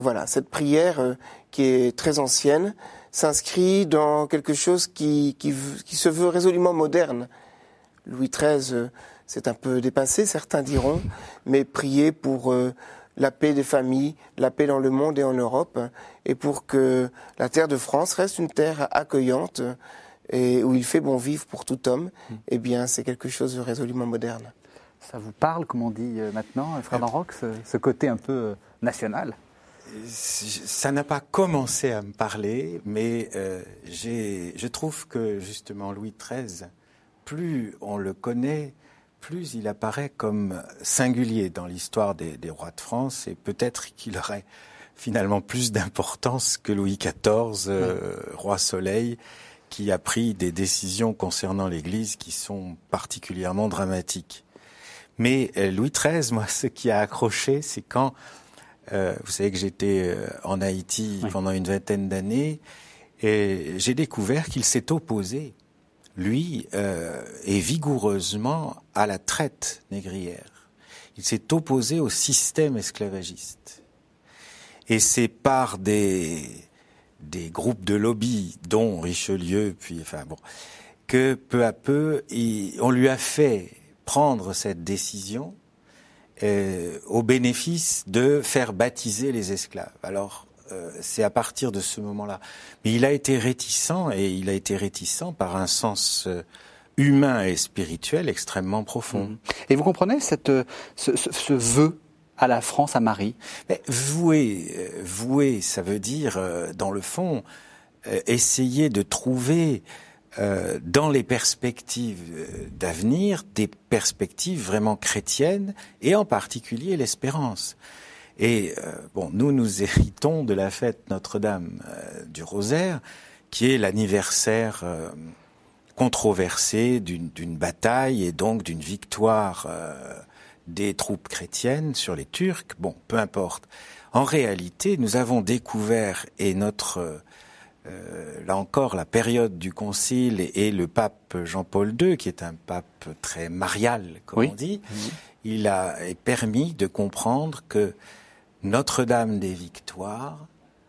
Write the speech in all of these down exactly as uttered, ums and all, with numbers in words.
Voilà, cette prière euh, qui est très ancienne s'inscrit dans quelque chose qui, qui, qui se veut résolument moderne. Louis treize euh, c'est un peu dépassé, certains diront, mais prier pour euh, la paix des familles, la paix dans le monde et en Europe, et pour que la terre de France reste une terre accueillante et où il fait bon vivre pour tout homme, mmh. eh bien c'est quelque chose de résolument moderne. Ça vous parle, comme on dit maintenant, frère d'Enroc, ce, ce côté un peu national ? Ça n'a pas commencé à me parler, mais euh, j'ai, je trouve que justement Louis treize, plus on le connaît, plus il apparaît comme singulier dans l'histoire des, des rois de France, et peut-être qu'il aurait finalement plus d'importance que Louis quatorze, euh, roi Soleil, qui a pris des décisions concernant l'Église qui sont particulièrement dramatiques. Mais euh, Louis treize, moi, ce qui a accroché, c'est quand, euh, vous savez que j'étais euh, en Haïti oui. pendant une vingtaine d'années, et j'ai découvert qu'il s'est opposé, lui, euh, et vigoureusement, à la traite négrière. Il s'est opposé au système esclavagiste. Et c'est par des, des groupes de lobby, dont Richelieu, puis, enfin bon, que peu à peu, il, on lui a fait prendre cette décision euh, au bénéfice de faire baptiser les esclaves. Alors, euh, c'est à partir de ce moment-là. Mais il a été réticent, et il a été réticent par un sens euh, humain et spirituel extrêmement profond. Et vous comprenez cette, ce, ce, ce vœu à la France, à Marie ? Mais vouer, euh, vouer, ça veut dire, euh, dans le fond, euh, essayer de trouver euh, dans les perspectives d'avenir des perspectives vraiment chrétiennes, et en particulier l'espérance. Et euh, bon, nous, nous héritons de la fête Notre-Dame euh, du Rosaire, qui est l'anniversaire euh, controversé d'une, d'une bataille et donc d'une victoire euh, des troupes chrétiennes sur les Turcs. Bon, peu importe. En réalité, nous avons découvert, et notre, euh, là encore, la période du Concile et, et le pape Jean-Paul deux, qui est un pape très marial, comme oui. on dit, mmh. il a permis de comprendre que Notre-Dame des Victoires,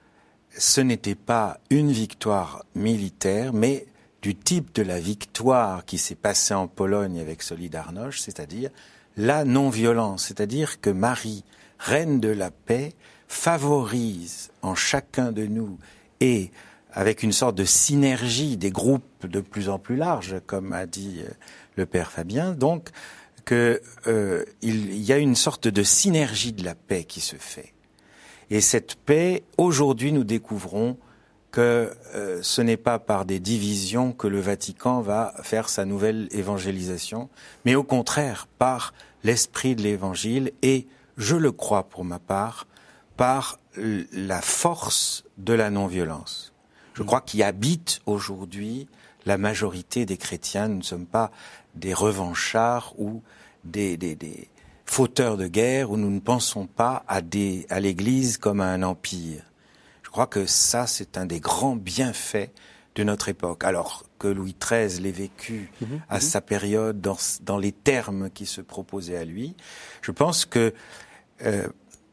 ce n'était pas une victoire militaire, mais du type de la victoire qui s'est passée en Pologne avec Solidarność, c'est-à-dire la non-violence, c'est-à-dire que Marie, reine de la paix, favorise en chacun de nous, et avec une sorte de synergie des groupes de plus en plus larges, comme a dit le père Fabien, donc que euh, il y a une sorte de synergie de la paix qui se fait. Et cette paix, aujourd'hui, nous découvrons que euh, ce n'est pas par des divisions que le Vatican va faire sa nouvelle évangélisation, mais au contraire, par l'esprit de l'Évangile et, je le crois pour ma part, par la force de la non-violence. Je crois qu'y habite aujourd'hui la majorité des chrétiens. Nous ne sommes pas des revanchards ou des, des, des fauteurs de guerre, où nous ne pensons pas à, des, à l'Église comme à un empire. Je crois que ça, c'est un des grands bienfaits de notre époque. Alors que Louis treize l'ait vécu mmh, à mmh. sa période, dans, dans les termes qui se proposaient à lui, je pense que euh,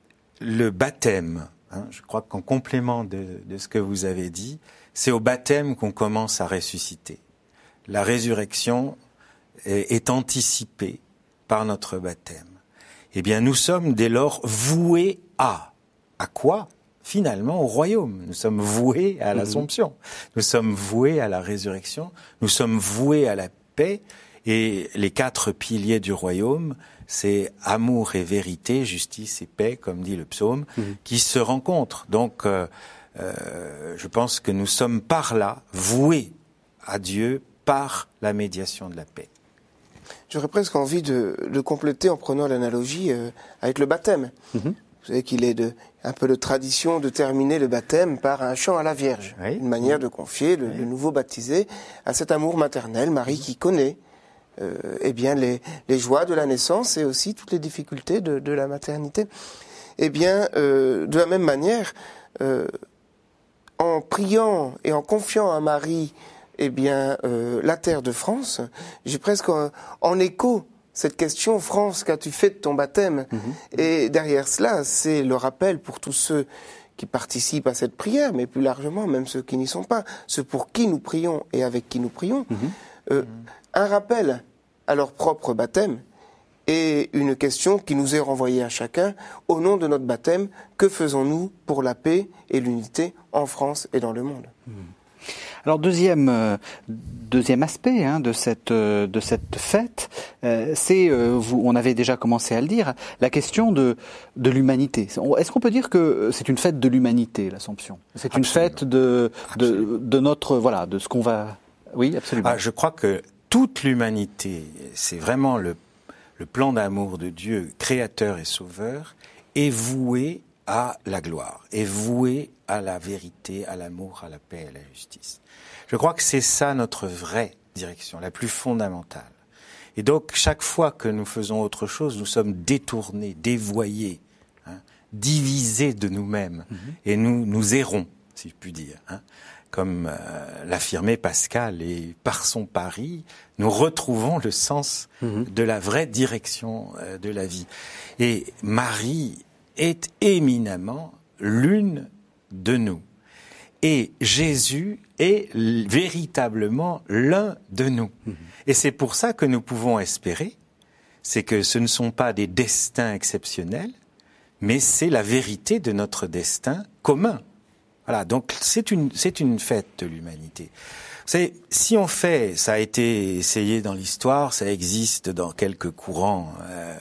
le baptême, hein, je crois qu'en complément de, de ce que vous avez dit, c'est au baptême qu'on commence à ressusciter. La résurrection est, est anticipée par notre baptême. Eh bien, nous sommes dès lors voués à. À quoi ? Finalement, au royaume. Nous sommes voués à l'Assomption. Nous sommes voués à la résurrection. Nous sommes voués à la paix. Et les quatre piliers du royaume, c'est amour et vérité, justice et paix, comme dit le psaume, mmh. qui se rencontrent. Donc, euh, euh, je pense que nous sommes par là voués à Dieu par la médiation de la paix. J'aurais presque envie de, de compléter en prenant l'analogie euh, avec le baptême. Mmh. Vous savez qu'il est de, un peu de tradition de terminer le baptême par un chant à la Vierge, oui. une manière oui. de confier le, oui. le nouveau baptisé à cet amour maternel, Marie qui connaît euh, eh bien les, les joies de la naissance et aussi toutes les difficultés de, de la maternité. Eh bien, euh, de la même manière, euh, en priant et en confiant à Marie eh bien, euh, la terre de France, j'ai presque en, en écho cette question, France, qu'as-tu fait de ton baptême ? Mmh. Et derrière cela, c'est le rappel pour tous ceux qui participent à cette prière, mais plus largement, même ceux qui n'y sont pas, ceux pour qui nous prions et avec qui nous prions, mmh. Euh, mmh. un rappel à leur propre baptême et une question qui nous est renvoyée à chacun, au nom de notre baptême, que faisons-nous pour la paix et l'unité en France et dans le monde ? Mmh. Alors deuxième euh, deuxième aspect hein, de cette euh, de cette fête, euh, c'est euh, vous on avait déjà commencé à le dire, la question de de l'humanité. Est-ce qu'on peut dire que c'est une fête de l'humanité, l'Assomption ? C'est une absolument. Fête de de de notre voilà de ce qu'on va oui absolument. Ah, je crois que toute l'humanité, c'est vraiment le le plan d'amour de Dieu, créateur et sauveur, est voué à la gloire, est voué à la vérité, à l'amour, à la paix, à la justice. Je crois que c'est ça notre vraie direction, la plus fondamentale. Et donc, chaque fois que nous faisons autre chose, nous sommes détournés, dévoyés, hein, divisés de nous-mêmes, mmh. et nous nous errons, si je puis dire, hein, comme euh, l'affirmait Pascal. Et par son pari, nous retrouvons le sens mmh. de la vraie direction euh, de la vie. Et Marie est éminemment l'une de nous. Et Jésus est véritablement l'un de nous. Mmh. Et c'est pour ça que nous pouvons espérer, c'est que ce ne sont pas des destins exceptionnels, mais c'est la vérité de notre destin commun. Voilà, donc c'est une, c'est une fête de l'humanité. Vous savez, si on fait, ça a été essayé dans l'histoire, ça existe dans quelques courants euh,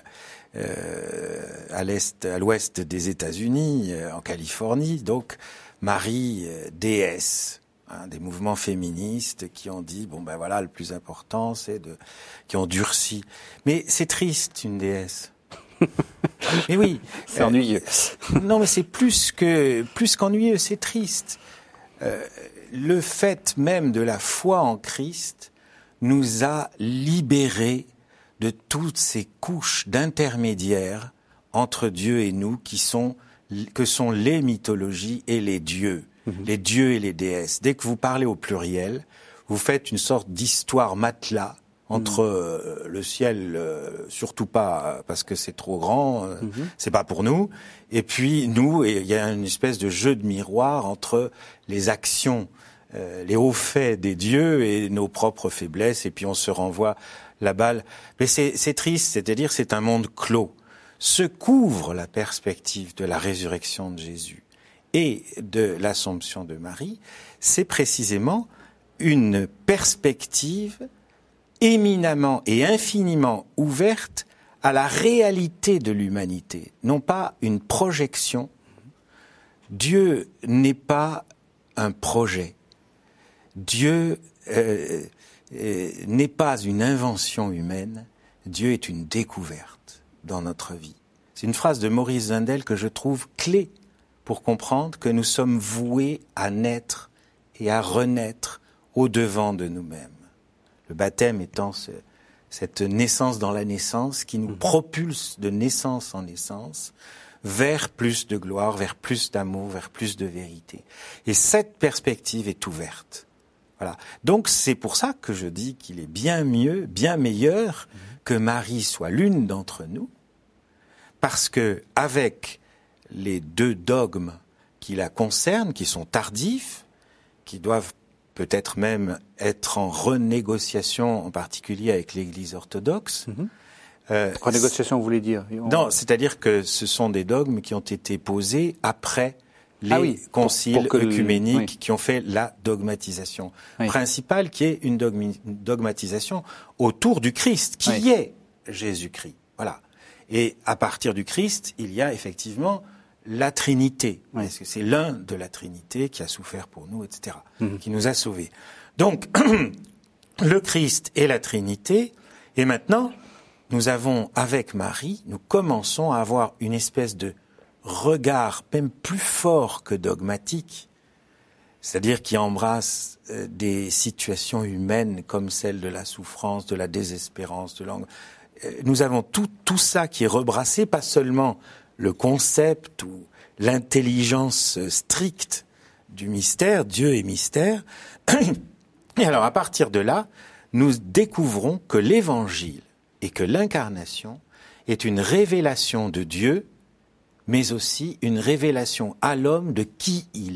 euh, à l'est, à l'ouest des États-Unis, euh, en Californie, donc Marie, euh, déesse, hein, des mouvements féministes qui ont dit, bon ben voilà, le plus important, c'est de, qui ont durci. Mais c'est triste, une déesse. Mais oui, c'est euh, ennuyeux. Non, mais c'est plus que plus qu'ennuyeux, c'est triste. Euh, le fait même de la foi en Christ nous a libérés de toutes ces couches d'intermédiaires entre Dieu et nous, qui sont que sont les mythologies et les dieux, mmh. les dieux et les déesses. Dès que vous parlez au pluriel, vous faites une sorte d'histoire matelas entre euh, le ciel, euh, surtout pas parce que c'est trop grand, euh, mmh. c'est pas pour nous, et puis nous, et il y a une espèce de jeu de miroir entre les actions, euh, les hauts faits des dieux et nos propres faiblesses, et puis on se renvoie la balle. Mais c'est, c'est triste, c'est-à-dire c'est un monde clos. Se couvre la perspective de la résurrection de Jésus et de l'Assomption de Marie, c'est précisément une perspective éminemment et infiniment ouverte à la réalité de l'humanité, non pas une projection. Dieu n'est pas un projet. Dieu euh, euh, n'est pas une invention humaine. Dieu est une découverte dans notre vie. C'est une phrase de Maurice Zindel que je trouve clé pour comprendre que nous sommes voués à naître et à renaître au-devant de nous-mêmes. Le baptême étant ce, cette naissance dans la naissance qui nous propulse de naissance en naissance vers plus de gloire, vers plus d'amour, vers plus de vérité. Et cette perspective est ouverte. Voilà. Donc c'est pour ça que je dis qu'il est bien mieux, bien meilleur que Marie soit l'une d'entre nous, parce que avec les deux dogmes qui la concernent, qui sont tardifs, qui doivent peut-être même être en renégociation, en particulier avec l'Église orthodoxe. Mmh. Euh, renégociation, vous voulez dire ? Non, c'est-à-dire que ce sont des dogmes qui ont été posés après les ah oui, conciles pour, pour que, œcuméniques oui. qui ont fait la dogmatisation oui. principale, qui est une, dogmi- une dogmatisation autour du Christ, qui oui. est Jésus-Christ. Voilà. Et à partir du Christ, il y a effectivement la Trinité, oui. parce que c'est l'un de la Trinité qui a souffert pour nous, et cetera, mmh. qui nous a sauvés. Donc, le Christ et la Trinité, et maintenant, nous avons, avec Marie, nous commençons à avoir une espèce de regard, même plus fort que dogmatique, c'est-à-dire qui embrasse euh, des situations humaines comme celle de la souffrance, de la désespérance, de l'angoisse. Euh, nous avons tout, tout ça qui est rebrassé, pas seulement le concept ou l'intelligence stricte du mystère, Dieu est mystère. Et alors, à partir de là, nous découvrons que l'Évangile et que l'incarnation est une révélation de Dieu, mais aussi une révélation à l'homme de qui il